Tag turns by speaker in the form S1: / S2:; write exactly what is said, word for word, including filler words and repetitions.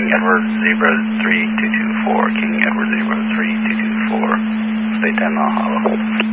S1: King Edward Zebra three two two four, King Edward Zebra three two two four, stay ten mile hollow.